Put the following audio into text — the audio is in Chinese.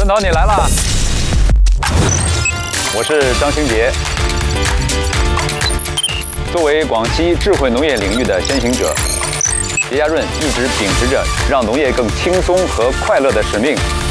头，你来了。我是张兴杰。作为广西智慧农业领域的先行者，节家润一直秉持着让农业更轻松和快乐的使命，